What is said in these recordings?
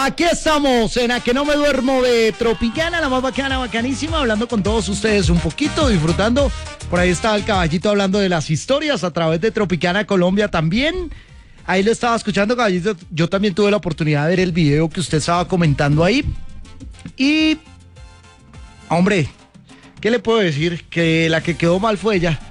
Aquí estamos en A Que No Me Duermo de Tropicana, la más bacana, bacanísima, hablando con todos ustedes un poquito, disfrutando. Por ahí estaba el caballito hablando de las historias a través de Tropicana Colombia también. Ahí lo estaba escuchando, caballito. Yo también tuve la oportunidad de ver el video que usted estaba comentando ahí. Y, hombre, ¿qué le puedo decir? Que la que quedó mal fue ella.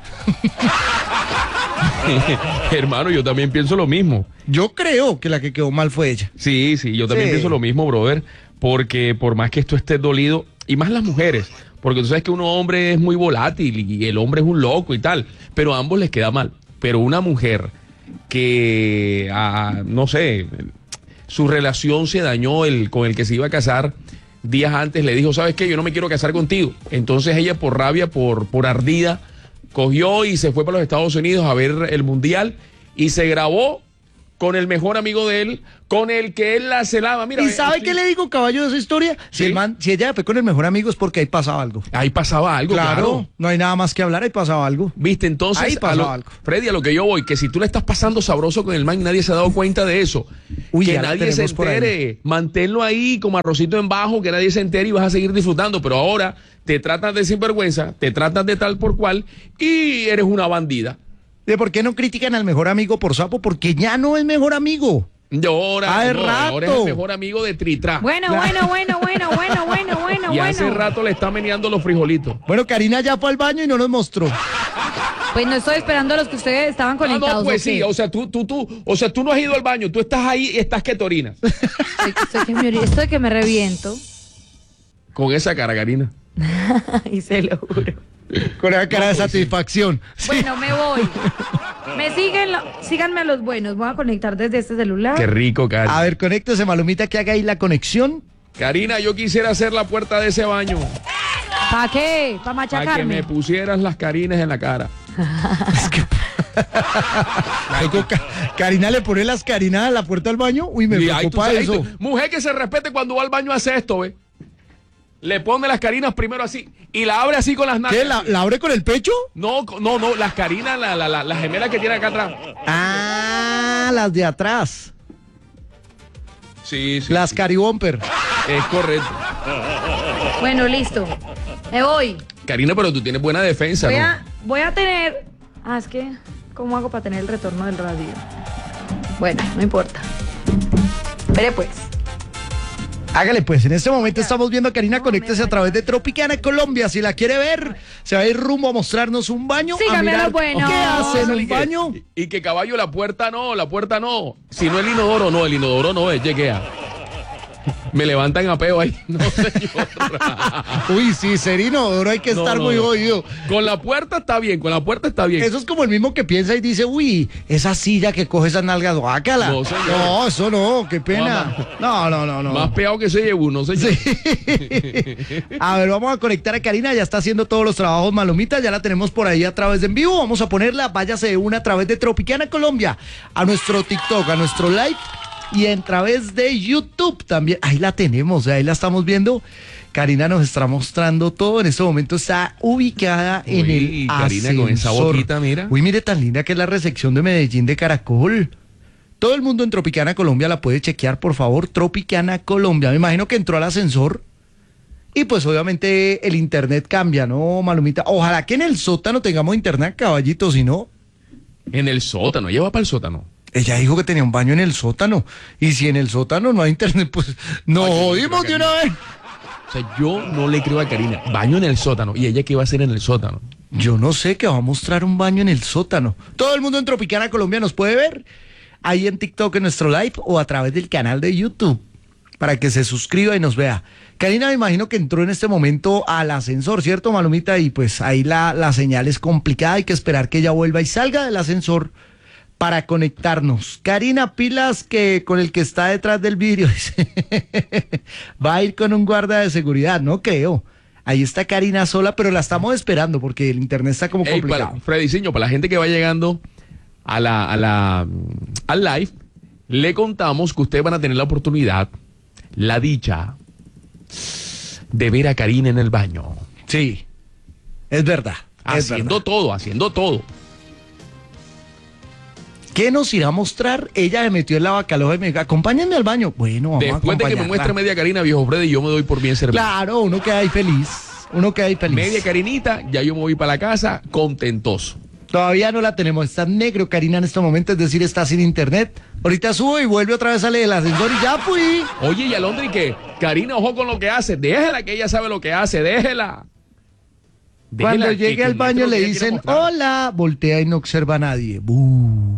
Hermano, yo también pienso lo mismo. Yo creo que la que quedó mal fue ella. Sí, yo también pienso lo mismo, brother, porque por más que esto esté dolido, y más las mujeres, porque tú sabes que un hombre es muy volátil y el hombre es un loco y tal, pero a ambos les queda mal. Pero una mujer que, no sé, su relación se dañó, con el que se iba a casar días antes, le dijo, ¿sabes qué? Yo no me quiero casar contigo. Entonces ella por rabia, por ardida, cogió y se fue para los Estados Unidos a ver el Mundial y se grabó con el mejor amigo de él, con el que él la celaba. Mira, ¿y sabe qué le digo, caballo, de esa historia? ¿Sí? Si ella fue con el mejor amigo es porque ahí pasaba algo. Ahí pasaba algo, claro. No hay nada más que hablar, ahí pasaba algo. ¿Viste? Entonces, ahí pasaba algo. Freddy, a lo que yo voy, que si tú le estás pasando sabroso con el man, nadie se ha dado cuenta de eso. Uy, que nadie se entere. Manténlo ahí como arrocito en bajo, que nadie se entere y vas a seguir disfrutando. Pero ahora te tratas de sinvergüenza, te tratas de tal por cual y eres una bandida. ¿De por qué no critican al mejor amigo por sapo? Porque ya no es mejor amigo. Ahora es el mejor amigo de Tritra. Bueno. Y hace rato le está meneando los frijolitos. Bueno, Karina ya fue al baño y no nos mostró. Pues no estoy esperando a los que ustedes estaban conectados. No, pues sí, o sea, tú no has ido al baño, tú estás ahí y estás que te orinas. Estoy que me reviento. Con esa cara, Karina. Y se lo juro. Con esa cara de satisfacción. Bueno, me voy. Síganme a los buenos. Voy a conectar desde este celular. Qué rico, Karina. A ver, conéctese, Malumita, que haga ahí la conexión. Karina, yo quisiera hacer la puerta de ese baño. ¿Para qué? ¿Para machacarme? Para que me pusieras las carinas en la cara. Karina le pone las carinas a la puerta del baño. Uy, me preocupa eso. Mujer que se respete cuando va al baño hace esto, ¿ve? Le pone las carinas primero así y la abre así con las nalgas. ¿Qué? ¿La abre con el pecho? No, las carinas, las gemelas que tiene acá atrás. Ah, las de atrás. Sí. Las caribomper. Es correcto. Bueno, listo. Me voy. Karina, pero tú tienes buena defensa, Voy a tener... es que... ¿Cómo hago para tener el retorno del radio? Bueno, no importa. Espere pues. Hágale pues, en este momento estamos viendo a Karina, conéctese a través de Tropicana Colombia. Si la quiere ver, se va a ir rumbo a mostrarnos un baño. Síganme a lo bueno. ¿Qué hace en un baño? Y que caballo, la puerta no. Si no el inodoro no, lleguea. Me levantan a peo ahí. No, señor. Uy, sí, Serino, ahora hay que estar muy jodido. Con la puerta está bien. Eso es como el mismo que piensa y dice, uy, esa silla que coge esas nalgas, guácala. No, señor. No, eso no, qué pena. No. Más peado que se llevó uno, señor. Sí. A ver, vamos a conectar a Karina, ya está haciendo todos los trabajos, Malomita, ya la tenemos por ahí a través de en vivo. Vamos a ponerla, váyase de una a través de Tropicana Colombia, a nuestro TikTok, a nuestro live. Y a través de YouTube también. Ahí la tenemos, ahí la estamos viendo. Karina nos está mostrando todo. En este momento está ubicada en el Karina, ascensor. con esa boquita, mira. Uy, mire tan linda que es la recepción de Medellín de Caracol. Todo el mundo en Tropicana Colombia la puede chequear, por favor. Tropicana Colombia. Me imagino que entró al ascensor. Y pues obviamente el internet cambia, ¿no, Malumita? Ojalá que en el sótano tengamos internet, caballito, si no. En el sótano, ella va para el sótano. Ella dijo que tenía un baño en el sótano. Y si en el sótano no hay internet, pues nos jodimos de una vez. O sea, yo no le creo a Karina. Baño en el sótano. ¿Y ella qué va a hacer en el sótano? Yo no sé, que va a mostrar un baño en el sótano. Todo el mundo en Tropicana Colombia nos puede ver ahí en TikTok, en nuestro live, o a través del canal de YouTube, para que se suscriba y nos vea. Karina, me imagino que entró en este momento al ascensor, ¿cierto, Malumita? Y pues ahí la señal es complicada. Hay que esperar que ella vuelva y salga del ascensor para conectarnos. Karina, pilas que con el que está detrás del vidrio va a ir con un guarda de seguridad, no creo. Ahí está Karina sola, pero la estamos esperando porque el internet está como complicado. Freddyciño, para la gente que va llegando al live, le contamos que ustedes van a tener la oportunidad, la dicha de ver a Karina en el baño. Sí, es verdad. Haciendo todo. ¿Qué nos irá a mostrar? Ella me metió en la bacaloja y me dijo, acompáñenme al baño. Bueno, vamos a Después de que me acompañarla. muestre media Karina, viejo Freddy, yo me doy por bien servido. Claro, uno queda ahí feliz. Uno queda ahí feliz. Media Karinita, ya yo me voy para la casa contentoso. Todavía no la tenemos. Está negro, Karina, en este momento. Es decir, está sin internet. Ahorita subo y vuelve otra vez, sale del ascensor y ya fui. Oye, y Alondri, que Karina, ojo con lo que hace. Déjela, que ella sabe lo que hace. Déjela. Cuando Déjela, llegue que al baño muestre lo le que ella quiere dicen, mostrar. hola, voltea y no observa a nadie. ¡Bú!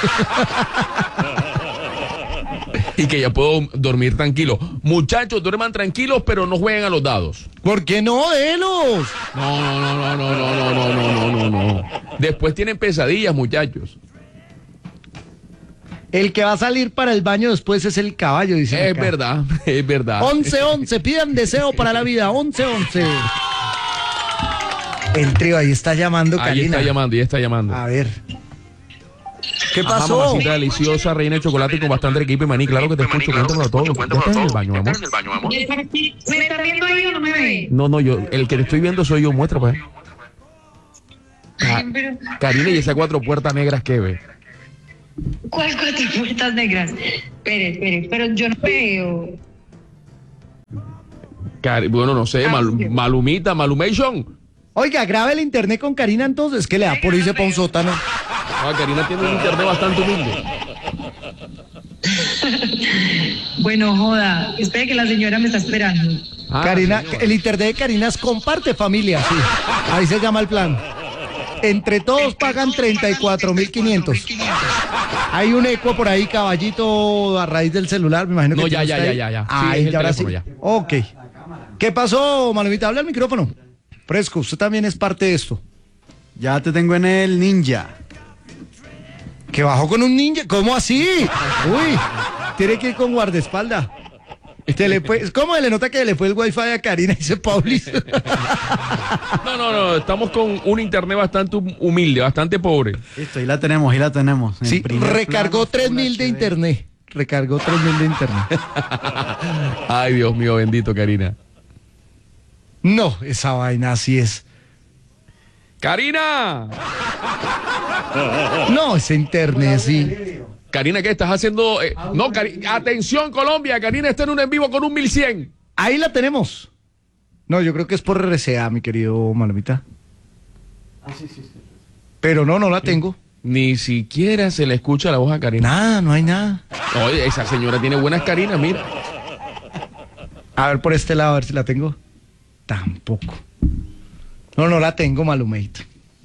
Y que ya puedo dormir tranquilo. Muchachos, duerman tranquilos, pero no jueguen a los dados. ¿Por qué no, Elos? No. Después tienen pesadillas, muchachos. El que va a salir para el baño después es el caballo, dice. Es verdad, es verdad. 11-11, pidan deseo para la vida, 11-11. El trío ahí está llamando, Ahí Karina. está llamando. A ver. ¿Qué Ajá, pasó? mamacita deliciosa, reina de chocolate con bastante equipo y maní. Claro que te escucho, cuéntamelo todo. Ya estás en el baño, amor. ¿Me están viendo ahí o no me ven? No, el que te estoy viendo soy yo, muestra pues. Ay, pero, Karina, y esas 4 puertas negras que ve. ¿cuál 4 puertas negras? Espere, pero yo no veo. Bueno, no sé, Malumita, Malumation. Oiga, grabe el internet con Karina entonces, que le da por irse para un sótano. Karina tiene un internet bastante humilde. Bueno, joda, espere que la señora me está esperando. Karina, Señor. el internet de Karina es comparte familia, sí. Ahí se llama el plan. Entre todos pagan 34.500. Hay un eco por ahí, caballito, a raíz del celular, me imagino que No, tiene ya. usted ahí. Sí, Ahí, es el ya ahora sí. teléfono, ya. Ok. ¿Qué pasó, Malumita? Habla al micrófono. Fresco, usted también es parte de esto. Ya te tengo en el ninja. ¿Que bajó con un ninja? ¿Cómo así? Uy, tiene que ir con guardaespaldas. ¿Cómo le nota que le fue el wifi a Karina? Dice Paulis. No, estamos con un internet bastante humilde, bastante pobre. Listo, ahí la tenemos, En Sí, primer recargó plano, 3.000 de Full HD. internet. Recargó 3.000 de internet. Ay, Dios mío, bendito, Karina. No, esa vaina así es. ¡Karina! No, ese internet sí. Karina, ¿qué estás haciendo? No, atención, Colombia. Karina está en un en vivo con un 1100. Ahí la tenemos. No, yo creo que es por RCA, mi querido Malomita. Pero no la tengo. Ni siquiera se le escucha la voz a Karina. Nada, no hay nada. Oye, esa señora tiene buenas Karinas, mira. A ver por este lado, a ver si la tengo. Tampoco. No la tengo, Malumeito.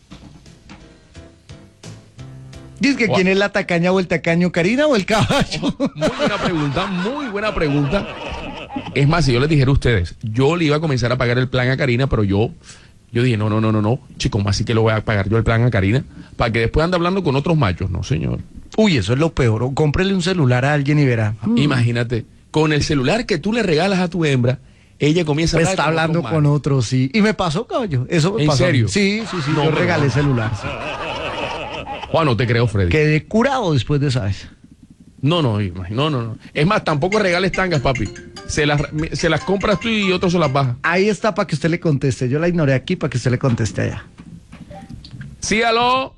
Dice que quién es la tacaña o el tacaño, Karina o el caballo. Muy buena pregunta. Es más, si yo les dijera a ustedes, yo le iba a comenzar a pagar el plan a Karina, pero yo dije, no, chicos, más así que lo voy a pagar yo el plan a Karina, para que después ande hablando con otros machos. No, señor. Uy, eso es lo peor. O cómprele un celular a alguien y verá. Imagínate, con el celular que tú le regalas a tu hembra, ella comienza a hablar Está con hablando otros con machos. otros, sí. Y me pasó, caballo. Eso me ¿En pasó. serio? Sí. No, Yo pero regalé no. celular. Sí. Juan, no te creo, Freddy. Quedé curado después de esa vez. No. Es más, tampoco regales tangas, papi. Se las compras tú y otros se las baja. Ahí está para que usted le conteste. Yo la ignoré aquí para que usted le conteste allá. Sí, aló.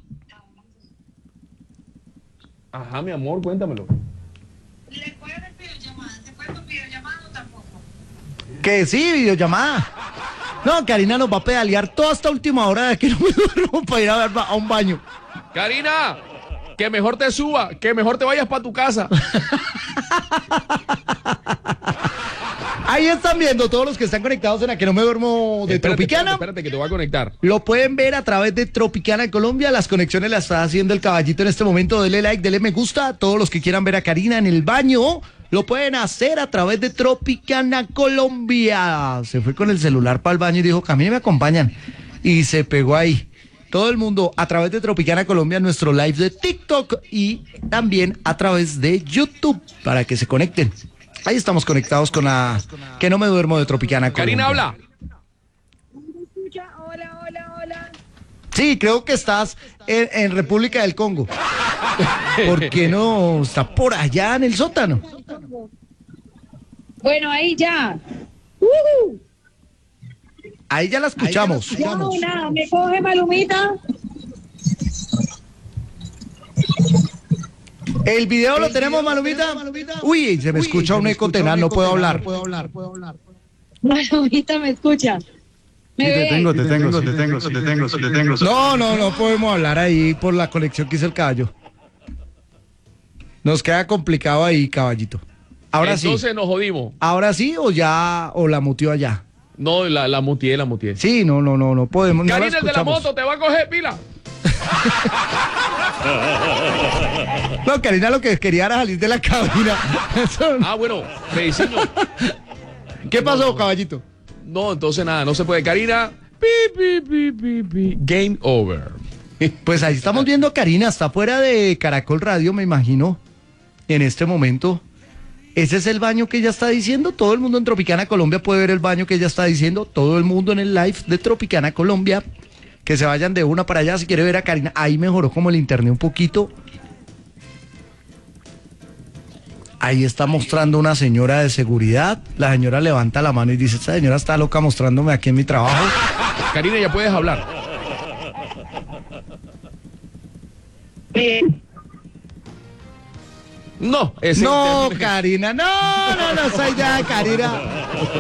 Ajá, mi amor, cuéntamelo. ¿Le puedo hacer videollamada? ¿Se puede con videollamada o tampoco? Que sí, videollamada. No, Karina nos va a pedalear toda esta última hora de que no me duermo para ir a un baño. Karina, que mejor te suba, que mejor te vayas para tu casa. Ahí están viendo todos los que están conectados en la que no me duermo de Tropicana. Espérate, que te voy a conectar. Lo pueden ver a través de Tropicana Colombia. Las conexiones las está haciendo el caballito en este momento. Dele like, dele me gusta. Todos los que quieran ver a Karina en el baño lo pueden hacer a través de Tropicana Colombia. Se fue con el celular para el baño y dijo, Camille, me acompañan. Y se pegó ahí. Todo el mundo a través de Tropicana Colombia, nuestro live de TikTok y también a través de YouTube para que se conecten. Ahí estamos conectados con la que no me duermo de Tropicana Colombia. Karina, habla. Hola. Sí, creo que estás en República del Congo. ¿Por qué no está por allá en el sótano? Bueno, ahí ya. Ahí ya la escuchamos. Nada, me coge Malumita. El video lo tenemos, Malumita. Uy, se me escucha un eco tenaz, no puedo hablar. Malumita, ¿me escucha? ¿Me Sí, ve? te tengo. No podemos hablar ahí por la conexión que hizo el caballo. Nos queda complicado ahí, caballito. Ahora Entonces sí. nos jodimos. ¿Ahora sí o la muteó allá? No, la muteé. Sí, no podemos. No la Karina, el de la escuchamos. moto, te va a coger pila. No, Karina lo que quería era salir de la cabina. Eso no. Ah, bueno, medicino. ¿Qué pasó, caballito? No, entonces nada, no se puede. Karina, pi. Game over. Pues ahí estamos viendo a Karina, está fuera de Caracol Radio, me imagino, en este momento. Ese es el baño que ella está diciendo. Todo el mundo en Tropicana Colombia puede ver el baño que ella está diciendo. Todo el mundo en el live de Tropicana Colombia. Que se vayan de una para allá si quiere ver a Karina. Ahí mejoró como el internet un poquito. Ahí está mostrando una señora de seguridad. La señora levanta la mano y dice, esta señora está loca mostrándome aquí en mi trabajo. Karina, ya puedes hablar. Bien. No, ese No, internet. Karina, no, esa idea de Karina.